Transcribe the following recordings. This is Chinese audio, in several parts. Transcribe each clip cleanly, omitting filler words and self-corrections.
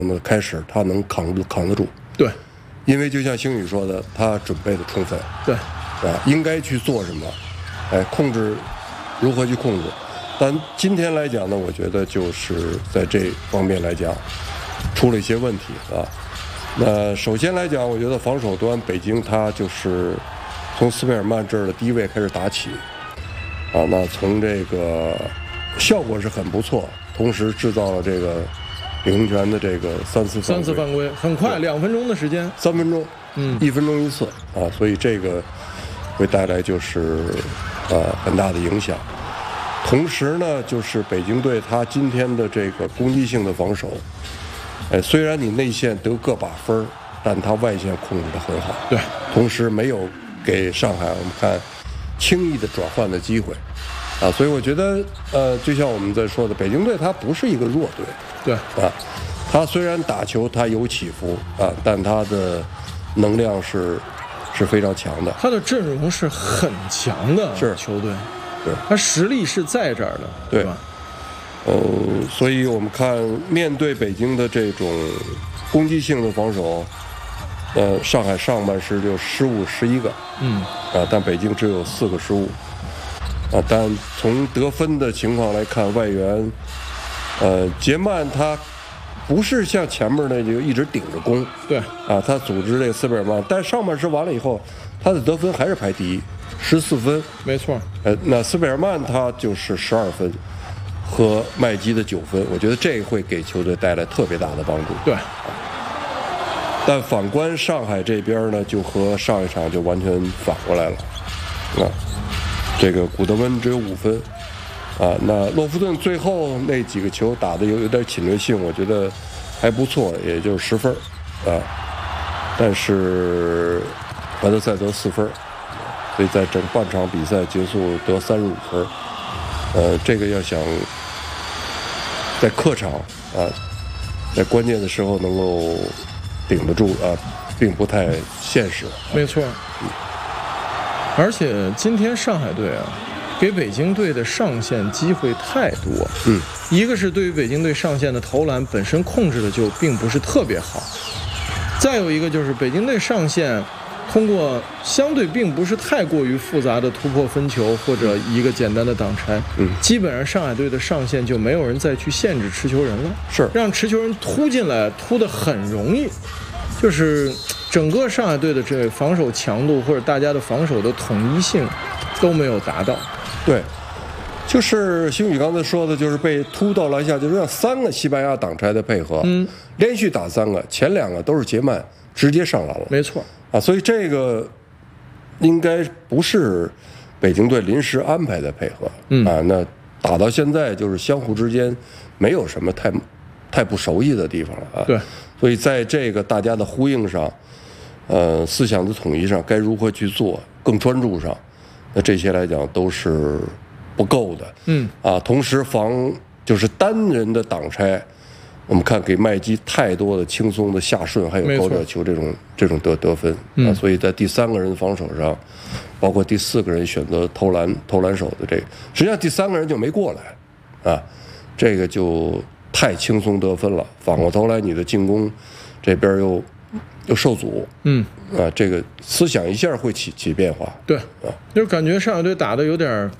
那么开始他能扛得住。 对， 因为就像星宇说的，他准备的充分。 对， 应该去做什么，控制如何去控制。但今天来讲呢，我觉得就是在这方面来讲出了一些问题啊。那首先来讲，我觉得防守端北京它就是从斯佩尔曼这儿的低位开始打起啊，那从这个效果是很不错，同时制造了这个领航权的这个三次犯规，很快2分钟的时间 ，3分钟，1分钟1次啊，所以这个会带来就是很大的影响。同时呢，就是北京队他今天的这个攻击性的防守，虽然你内线得个把分，但他外线控制得很好。 对， 同时没有给上海我们看轻易的转换的机会，啊，所以我觉得就像我们在说的，北京队他不是一个弱队。 对啊，他虽然打球他有起伏啊，但他的能量是非常强的。 他的阵容是很强的球队， 对， 他实力是在这儿的，对吧？ 所以我们看面对北京的这种攻击性的防守，上海上半时就失误11个，但北京只有4个失误，啊，但从得分的情况来看，外援，杰曼他不是像前面那就一直顶着攻， 对， 啊，他组织这个斯佩尔曼，但上半时完了以后，他的得分还是排第一，14分， 没错， 那斯佩尔曼他就是12分。和麦基的9分，我觉得这会给球队带来特别大的帮助。 对， 但反观上海这边呢，就和上一场就完全反过来了。这个古德温只有5分，啊，那洛夫顿最后那几个球打得有点侵略性，我觉得还不错，也就是10分，啊，但是怀德塞得4分，所以在整半场比赛结束得35分。这个要想在客场啊，在关键的时候能够顶得住啊，并不太现实。 没错，而且今天上海队啊，给北京队的上线机会太多。一个是对于北京队上线的投篮本身控制的就并不是特别好，再有一个就是北京队上线。通过相对并不是太过于复杂的突破分球或者一个简单的挡拆，基本上上海队的上线就没有人再去限制持球人了， 是让持球人突进来，突得很容易，就是整个上海队的这个防守强度或者大家的防守的统一性都没有达到。 对，就是星宇刚才说的，就是被突到篮下，就是让3个西班牙挡拆的配合，连续打3个，前2个都是杰曼直接上篮了， 没错。 啊，所以这个应该不是北京队临时安排的配合，啊，那打到现在就是相互之间没有什么太不熟悉的地方了啊。 对， 所以在这个大家的呼应上，思想的统一上，该如何去做，更专注上，那这些来讲都是不够的。同时就是单人的挡拆。我们看给麦基太多的轻松的下顺，还有高吊球这种得分啊，所以在第3个人防守上，包括第4个人选择投篮手的这个，实际上第3个人就没过来，啊，这个就太轻松得分了。反过头来，你的进攻这边又受阻，这个思想一下会起变化。 对，就是感觉上海队打的有点，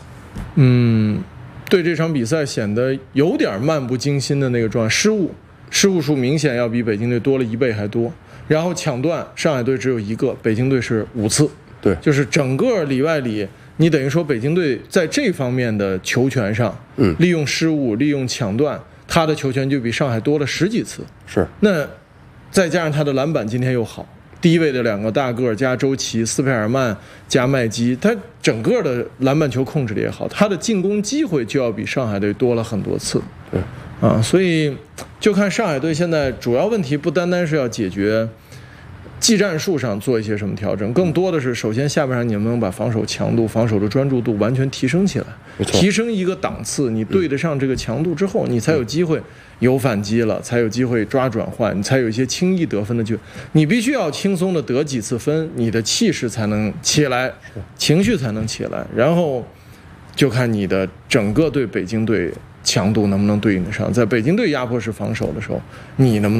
对这场比赛显得有点漫不经心的那个状态，失误数明显要比北京队多了1倍还多。然后抢断，上海队只有1个，北京队是5次。 对， 就是整个里外里，你等于说北京队在这方面的球权上，利用失误、利用抢断，他的球权就比上海多了10几次。 是， 那再加上他的篮板今天又好。低位的2个大个加周琦、斯佩尔曼加麦基，他整个的篮板球控制的也好，他的进攻机会就要比上海队多了很多次。 对， 所以就看上海队现在主要问题不单单是要解决技战术上做一些什么调整，更多的是首先下半场你能不能把防守强度、防守的专注度完全提升起来，提升一个档次，你对得上这个强度之后，你才有机会有反击了，才有机会抓转换，你才有一些轻易得分的机会。你必须要轻松的得几次分，你的气势才能起来，情绪才能起来，然后就看你的整个对北京队强度能不能对应得上？在北京队压迫式防守的时候，你能不能